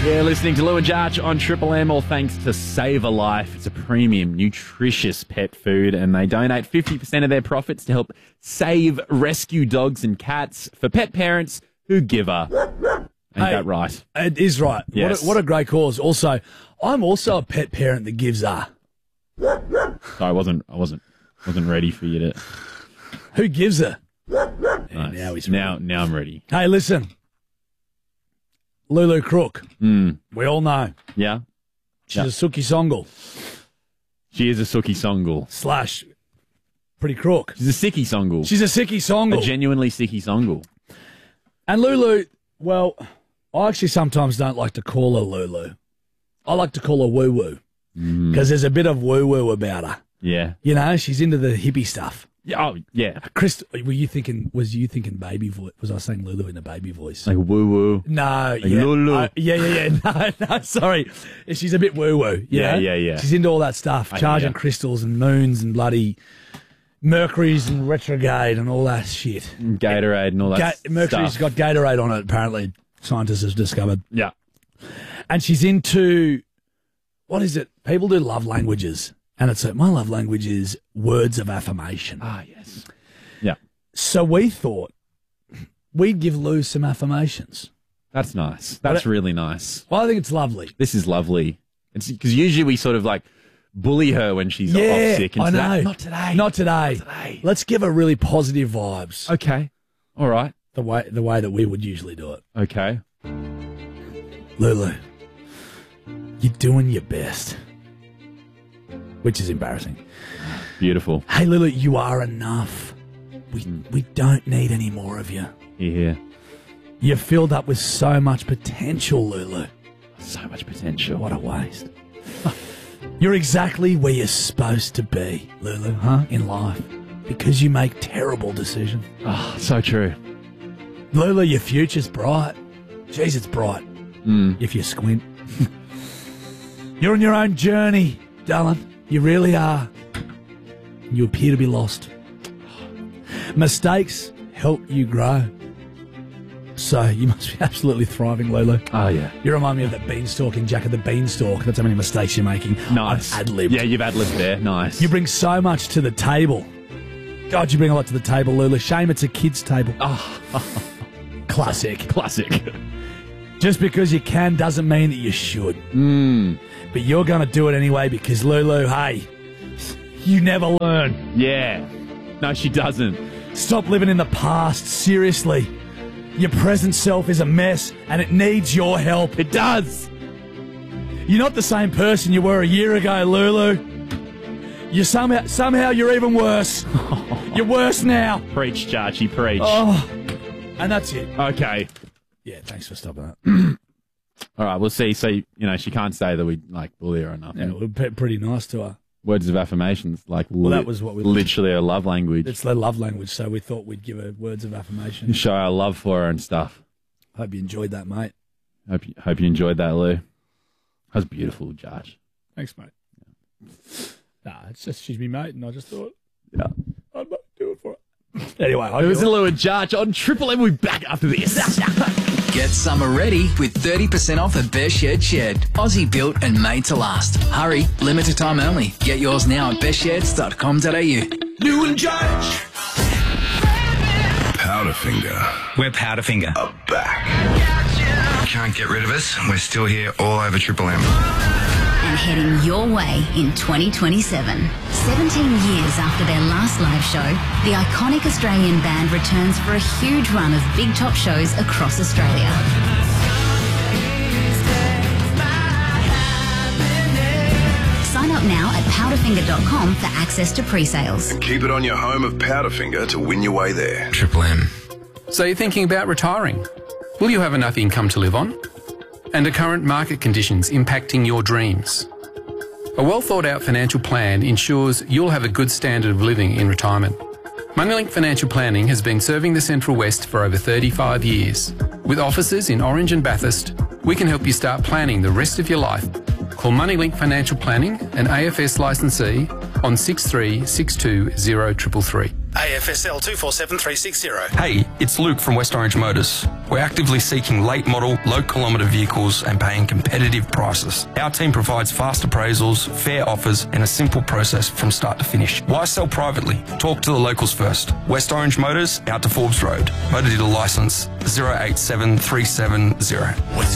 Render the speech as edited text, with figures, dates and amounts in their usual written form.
Yeah, listening to Lou and Jarch on Triple M, all thanks to Save a Life. It's a premium, nutritious pet food, and they donate 50% of their profits to help save rescue dogs and cats for pet parents who give a. Ain't that right? It is right. Yes. What a great cause. Also, I'm also a pet parent that gives a. Sorry, I wasn't ready for you to. Who gives a? Nice. Now I'm ready. Hey, listen. Lulu Crook. We all know. Yeah? She's a Suki Songle. She is a Suki Songle. / pretty crook. She's a Sicky Songle. She's a Sicky Songle. A genuinely Sicky Songle. And Lulu, well, I actually sometimes don't like to call her Lulu. I like to call her Woo Woo. Because there's a bit of woo woo about her. Yeah. You know, she's into the hippie stuff. Oh, yeah. Chris, was you thinking baby voice? Was I saying Lulu in a baby voice? Like woo-woo. No. Like Lulu. Yeah. No, sorry. She's a bit woo-woo. Yeah. She's into all that stuff, charging crystals and moons and bloody Mercury's and retrograde and all that shit. Gatorade and all that Mercury's stuff. got Gatorade on it, apparently, scientists have discovered. Yeah. And she's into, what is it? People do love languages. And it's my love language is words of affirmation. Ah, yes. Yeah. So we thought we'd give Lou some affirmations. That's nice. That's really nice. Well, I think it's lovely. This is lovely. It's because usually we sort of like bully her when she's off sick. And I know. Not today. Not today. Let's give her really positive vibes. Okay. All right. The way that we would usually do it. Okay. Lulu, you're doing your best. Which is embarrassing. Beautiful. Hey, Lulu, you are enough. We don't need any more of you. Yeah. You're filled up with so much potential, Lulu. So much potential. What a waste. You're exactly where you're supposed to be, Lulu, in life. Because you make terrible decisions. Oh, so true. Lulu, your future's bright. Jeez, it's bright. If you squint. You're on your own journey, darling. You really are. You appear to be lost. Mistakes help you grow. So you must be absolutely thriving, Lulu. Oh, yeah. You remind me of that beanstalk in Jack of the Beanstalk. That's how many mistakes you're making. Nice. I've ad-libbed. Yeah, you've ad-libbed there. Nice. You bring so much to the table. God, you bring a lot to the table, Lulu. Shame it's a kid's table. Oh. Classic. Classic. Just because you can doesn't mean that you should. But you're going to do it anyway because, Lulu, hey, you never learn. Yeah. No, she doesn't. Stop living in the past, seriously. Your present self is a mess and it needs your help. It does. You're not the same person you were a year ago, Lulu. You somehow you're even worse. You're worse now. Preach, Jarchi, preach. Oh, and that's it. Okay. Yeah, thanks for stopping that. All right, we'll see. So, she can't say that we, bully her or nothing. Yeah, we're pretty nice to her. Words of affirmations, that was what we literally her love language. It's their love language, so we thought we'd give her words of affirmation. Show our love for her and stuff. Hope you enjoyed that, mate. Hope you enjoyed that, Lou. That was beautiful, Josh. Thanks, mate. Yeah. Nah, it's just she's me mate, and I just thought, I might do it for her. Anyway, it was Lou and Jarch on Triple M. We'll be back after this. Get summer ready with 30% off at Best Shed. Aussie built and made to last. Hurry, limited time only. Get yours now at bestsheds.com.au. Lou and Jarch. Powderfinger. We're Powderfinger. Are back. Can't get rid of us. We're still here all over Triple M. And heading your way in 2027. 17 years after their last live show, the iconic Australian band returns for a huge run of big top shows across Australia. Sign up now at powderfinger.com for access to pre-sales. And keep it on your home of Powderfinger to win your way there. Triple M. So you're thinking about retiring? Will you have enough income to live on? And are current market conditions impacting your dreams? A well thought out financial plan ensures you'll have a good standard of living in retirement. Moneylink Financial Planning has been serving the Central West for over 35 years. With offices in Orange and Bathurst, we can help you start planning the rest of your life. Call Moneylink Financial Planning, an AFS licensee, on 63620333. AFSL 247360. Hey, it's Luke from West Orange Motors. We're actively seeking late model, low kilometre vehicles and paying competitive prices. Our team provides fast appraisals, fair offers and a simple process from start to finish. Why sell privately? Talk to the locals first. West Orange Motors, out to Forbes Road. Motor dealer licence 087370.